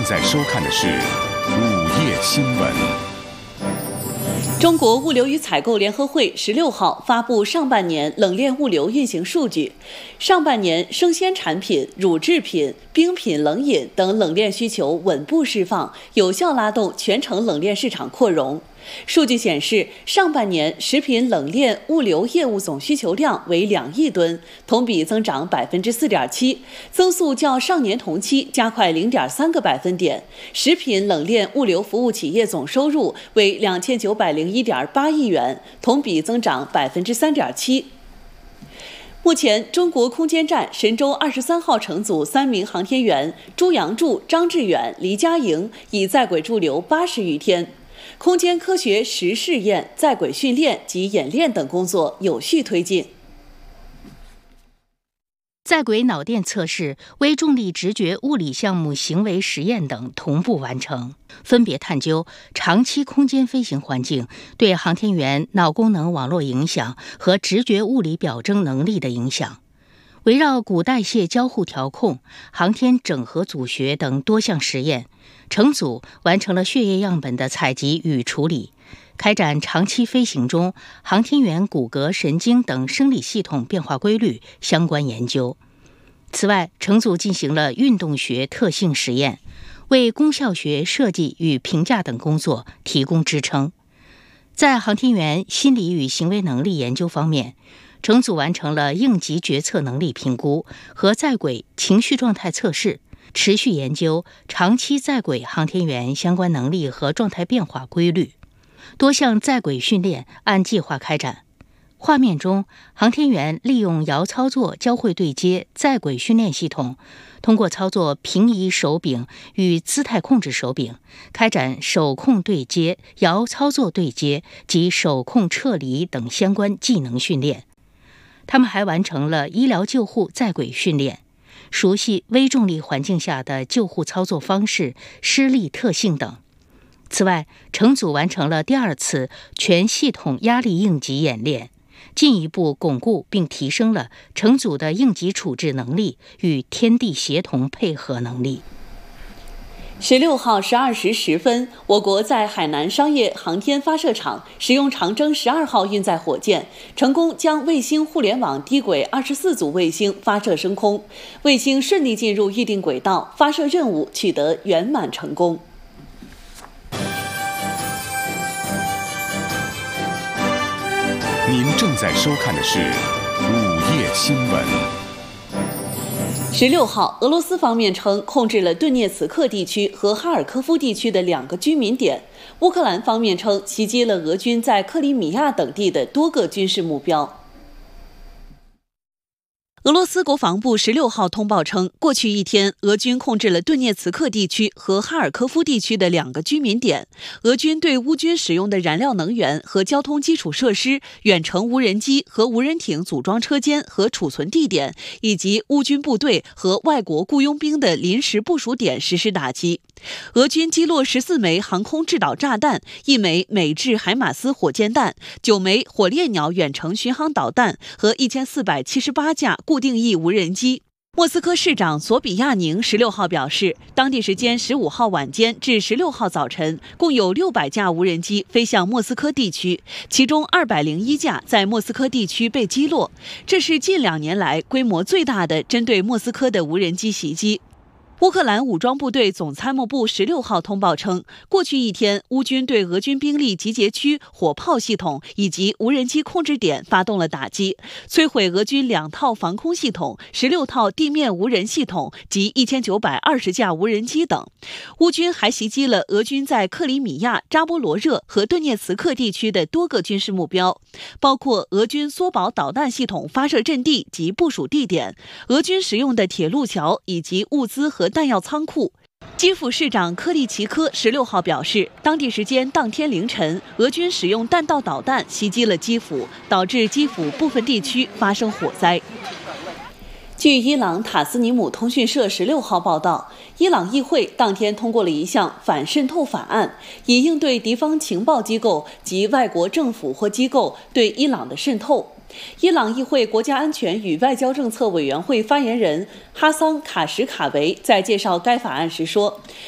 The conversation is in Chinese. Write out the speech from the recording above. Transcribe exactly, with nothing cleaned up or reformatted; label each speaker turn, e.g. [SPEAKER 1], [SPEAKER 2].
[SPEAKER 1] 在收看的是午夜新闻。
[SPEAKER 2] 中国物流与采购联合会十六号发布上半年冷链物流运行数据。上半年生鲜产品、乳制品、冰品、冷饮等冷链需求稳步释放，有效拉动全程冷链市场扩容。数据显示，上半年食品冷链物流业务总需求量为两亿吨，同比增长百分之四点七，增速较上年同期加快零点三个百分点。食品冷链物流服务企业总收入为两千九百零一点八亿元，同比增长百分之三点七。目前，中国空间站神舟二十三号乘组三名航天员朱杨柱、张志远、黎佳莹已在轨驻留八十余天。空间科学实试验、在轨训练及演练等工作有序推进。
[SPEAKER 3] 在轨脑电测试、微重力直觉物理项目行为实验等同步完成，分别探究长期空间飞行环境对航天员脑功能网络影响和直觉物理表征能力的影响。围绕骨代谢交互调控、航天整合组学等多项实验，乘组完成了血液样本的采集与处理，开展长期飞行中航天员骨骼、神经等生理系统变化规律相关研究。此外，乘组进行了运动学特性实验，为功效学设计与评价等工作提供支撑。在航天员心理与行为能力研究方面，乘组完成了应急决策能力评估和在轨情绪状态测试，持续研究长期在轨航天员相关能力和状态变化规律。多项在轨训练按计划开展。画面中，航天员利用遥操作交会对接在轨训练系统，通过操作平移手柄与姿态控制手柄，开展手控对接、遥操作对接及手控撤离等相关技能训练。他们还完成了医疗救护在轨训练，熟悉微重力环境下的救护操作方式、施力特性等。此外，乘组完成了第二次全系统压力应急演练，进一步巩固并提升了乘组的应急处置能力与天地协同配合能力。
[SPEAKER 2] 十六号十二时十分，我国在海南商业航天发射场使用长征十二号运载火箭，成功将卫星互联网低轨二十四组卫星发射升空，卫星顺利进入预定轨道，发射任务取得圆满成功。
[SPEAKER 1] 您正在收看的是午夜新闻。
[SPEAKER 2] 十六号，俄罗斯方面称控制了顿涅茨克地区和哈尔科夫地区的两个居民点。乌克兰方面称袭击了俄军在克里米亚等地的多个军事目标。俄罗斯国防部十六号通报称，过去一天，俄军控制了顿涅茨克地区和哈尔科夫地区的两个居民点。俄军对乌军使用的燃料能源和交通基础设施、远程无人机和无人艇组装车间和储存地点，以及乌军部队和外国雇佣兵的临时部署点实施打击。俄军击落十四枚航空制导炸弹，一枚美制海马斯火箭弹，九枚火烈鸟远程巡航导弹和一千四百七十八架固定翼无人机。莫斯科市长索比亚宁十六号表示，当地时间十五号晚间至十六号早晨，共有六百架无人机飞向莫斯科地区，其中二百零一架在莫斯科地区被击落。这是近两年来规模最大的针对莫斯科的无人机袭击。乌克兰武装部队总参谋部十六号通报称，过去一天，乌军对俄军兵力集结区、火炮系统以及无人机控制点发动了打击，摧毁俄军两套防空系统、十六套地面无人系统及一千九百二十架无人机等。乌军还袭击了俄军在克里米亚、扎波罗热和顿涅茨克地区的多个军事目标，包括俄军缩堡导弹系统发射阵地及部署地点、俄军使用的铁路桥以及物资和弹药仓库。基辅市长科利奇科十六号表示，当地时间当天凌晨，俄军使用弹道导弹袭击了基辅，导致基辅部分地区发生火灾。据伊朗塔斯尼姆通讯社十六号报道，伊朗议会当天通过了一项反渗透法案，以应对敌方情报机构及外国政府或机构对伊朗的渗透。伊朗议会国家安全与外交政策委员会发言人哈桑卡什卡维在介绍该法案时说，